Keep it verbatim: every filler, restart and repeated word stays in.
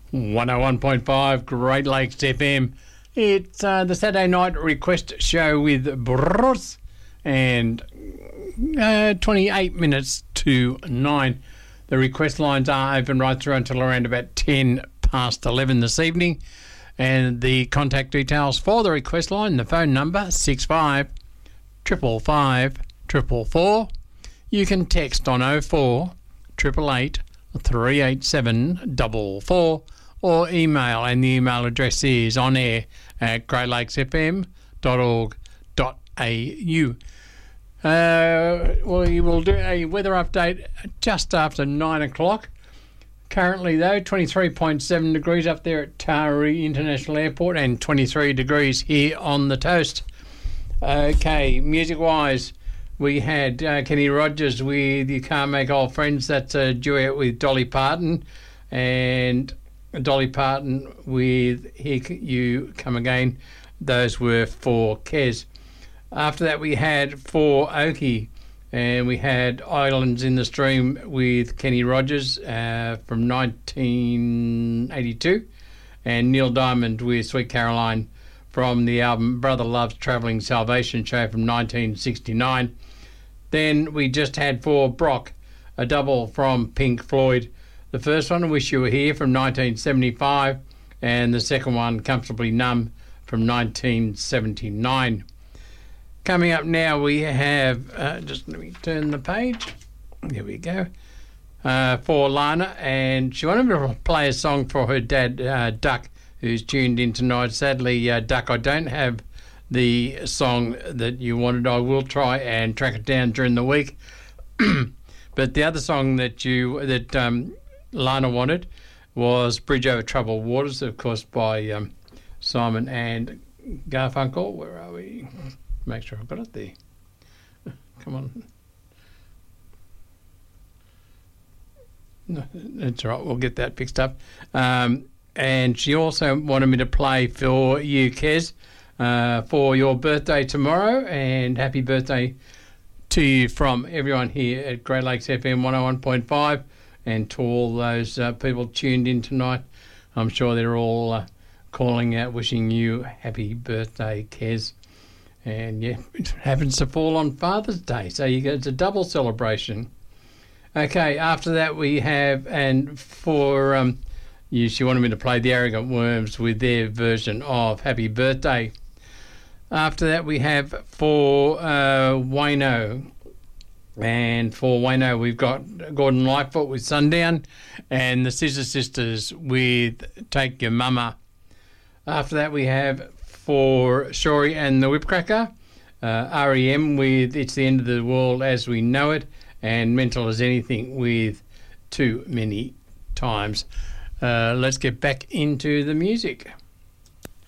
one oh one point five Great Lakes F M. It's uh, the Saturday night request show with Bruce, and uh, twenty-eight minutes to nine. The request lines are open right through until around about ten past eleven this evening. And the contact details for the request line, the phone number six five five five five four four. You can text on oh four eight eight eight three eight seven four four or email, and the email address is on air at great lakes f m dot org dot a u. Uh, we will do a weather update just after nine o'clock. Currently, though, twenty-three point seven degrees up there at Taree International Airport and twenty-three degrees here on the Toast. Okay, music-wise, we had uh, Kenny Rogers with You Can't Make Old Friends. That's a duet with Dolly Parton. And Dolly Parton with Here You Come Again. Those were for Kez. After that, we had For Okie. And we had Islands in the Stream with Kenny Rogers uh, from nineteen eighty-two, and Neil Diamond with Sweet Caroline from the album Brother Love's Travelling Salvation Show from nineteen sixty-nine. Then we just had for Brock, a double from Pink Floyd. The first one, Wish You Were Here, from nineteen seventy-five, and the second one, Comfortably Numb, from nineteen seventy-nine. Coming up now, we have, uh, just let me turn the page. There we go. Uh, for Lana, and she wanted me to play a song for her dad, uh, Duck, who's tuned in tonight. Sadly, uh, Duck, I don't have the song that you wanted. I will try and track it down during the week. But the other song that you that um, Lana wanted was Bridge Over Troubled Waters, of course, by um, Simon and Garfunkel. Where are we? Make sure I've got it there. Come on. No, that's all right. We'll get that fixed up. Um, and she also wanted me to play for you, Kez, uh, for your birthday tomorrow. And happy birthday to you from everyone here at Great Lakes F M one oh one point five, and to all those uh, people tuned in tonight. I'm sure they're all uh, calling out, wishing you happy birthday, Kez. And yeah, it happens to fall on Father's Day, so you get it's a double celebration. Okay, after that we have, and for um, you, she wanted me to play the Arrogant Worms with their version of Happy Birthday. After that we have for uh, Wayno, and for Wayno we've got Gordon Lightfoot with Sundown, and the Scissor Sisters with Take Your Mama. After that we have for Shory and the Whipcracker, uh, R E M with It's the End of the World as We Know It, and Mental as Anything with Too Many Times. Uh, let's get back into the music.